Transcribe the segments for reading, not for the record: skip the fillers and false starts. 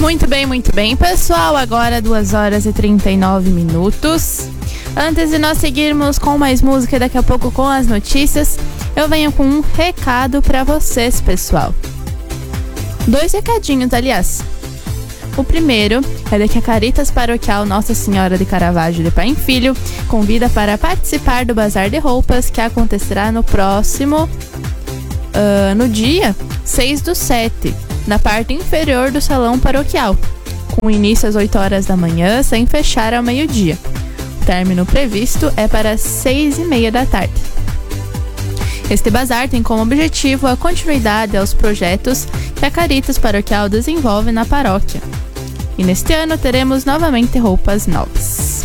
Muito bem, pessoal. Agora 2h39. Antes de nós seguirmos com mais música e daqui a pouco com as notícias, eu venho com um recado para vocês, pessoal. 2 recadinhos, aliás. O primeiro é de que a Caritas Paroquial Nossa Senhora de Caravaggio de Paim Filho convida para participar do Bazar de Roupas que acontecerá no próximo, no dia 6/7, na parte inferior do Salão Paroquial, com início às 8 horas da manhã, sem fechar ao meio-dia. O término previsto é para 6h30 da tarde. Este bazar tem como objetivo a continuidade aos projetos que a Caritas Paroquial desenvolve na paróquia. E neste ano teremos novamente roupas novas.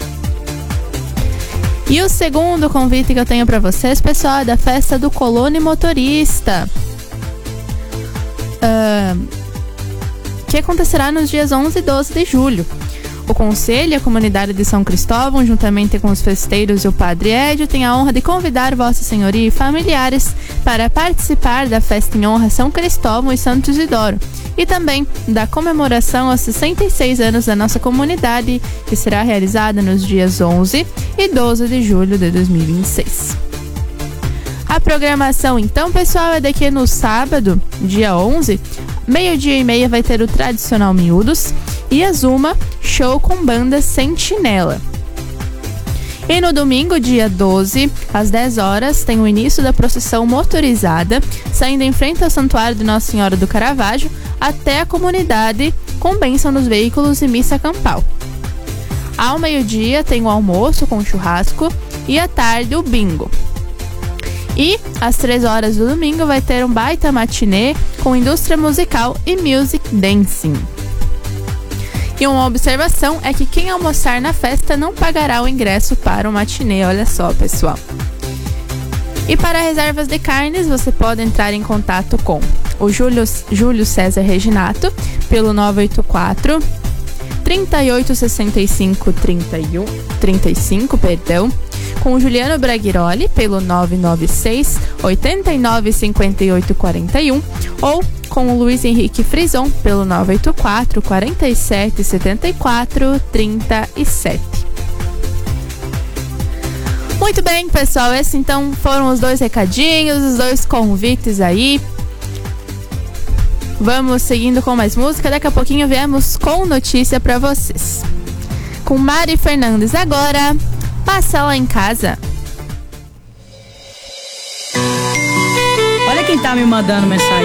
E o segundo convite que eu tenho para vocês, pessoal, é da festa do Colone Motorista, que acontecerá nos dias 11 e 12 de julho. O Conselho e a Comunidade de São Cristóvão, juntamente com os festeiros e o Padre Édio, tem a honra de convidar Vossa Senhoria e familiares para participar da festa em honra a São Cristóvão e Santo Isidoro, e também da comemoração aos 66 anos da nossa comunidade, que será realizada nos dias 11 e 12 de julho de 2026. A programação, então, pessoal, é daqui no sábado, dia 11, 12h30, vai ter o tradicional Miúdos e a Zuma, show com banda Sentinela. E no domingo, dia 12, às 10 horas, tem o início da procissão motorizada, saindo em frente ao Santuário de Nossa Senhora do Caravaggio até a comunidade, com bênção nos veículos e missa campal. Ao meio-dia tem o almoço com churrasco e à tarde o bingo. E às 3 horas do domingo vai ter um baita matinê com indústria musical e music dancing. E uma observação é que quem almoçar na festa não pagará o ingresso para o matinê, olha só, pessoal. E para reservas de carnes, você pode entrar em contato com o Júlio César Reginato pelo 984 3865 35, com o Juliano Braghiroli pelo 996 89 58 41 ou com o Luiz Henrique Frison pelo 984 47 74 37. Muito bem, pessoal, esses então foram os 2 recadinhos, os 2 convites aí. Vamos seguindo com mais música, daqui a pouquinho viemos com notícia pra vocês. Com Mari Fernandes agora, Passa Lá em Casa. Olha quem tá me mandando mensagem.